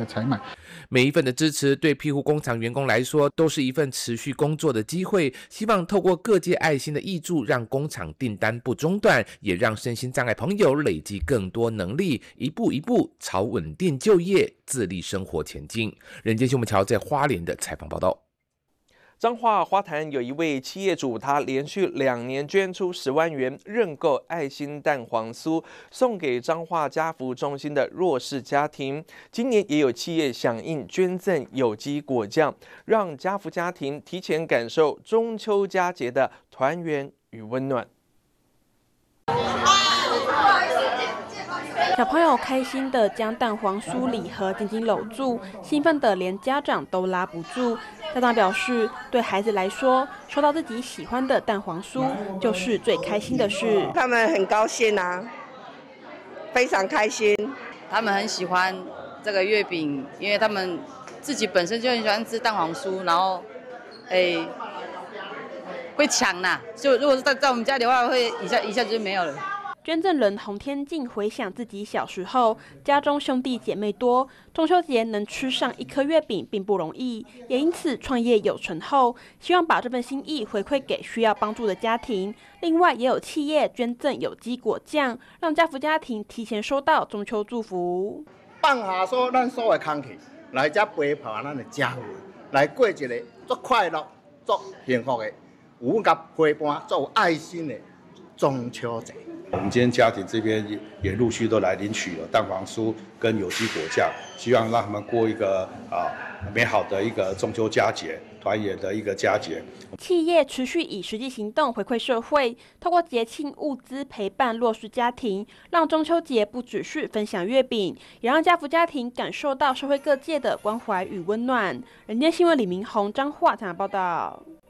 个采买。 每一份的支持对庇护工厂员工来说都是一份持续工作的机会，希望透过各界爱心的挹注，让工厂订单不中断，也让身心障碍朋友累积更多能力，一步一步朝稳定就业、自立生活前进。人间新闻桥在花莲的采访报道。 彰化花坛有一位企业主，他连续2年捐出10万元认购爱心蛋黄酥，送给彰化家福中心的弱势家庭。今年也有企业响应捐赠有机果酱，让家福家庭提前感受中秋佳节的团圆与温暖。 小朋友开心地将蛋黄酥礼盒紧紧搂住，兴奋得连家长都拉不住。家长表示，对孩子来说，收到自己喜欢的蛋黄酥就是最开心的事。 他们很高兴啊，非常开心。 他们很喜欢这个月饼，因为他们自己本身就很喜欢吃蛋黄酥，然后，会抢啦。就如果是在我们家里的话，会一下就没有了。 捐赠人洪天静回想自己小时候，家中兄弟姐妹多，中秋节能吃上1颗月饼并不容易，也因此创业有成后，希望把这份心意回馈给需要帮助的家庭。另外，也有企业捐赠有机果酱，让家福家庭提前收到中秋祝福。 放下咱所有的空气，来这陪伴咱的家人，来过一个足快乐、足幸福的、有甲陪伴、足有爱心的中秋节。 我们今天家庭这边也陆续都来领取了蛋黄酥跟有机果酱，希望让他们过一个美好的一个中秋佳节，团圆的一个佳节。 企业持续以实际行动回馈社会，透过节庆物资陪伴弱势家庭，让中秋节不只是分享月饼，也让家福家庭感受到社会各界的关怀与温暖。人间新闻李明宏彰化采访报道。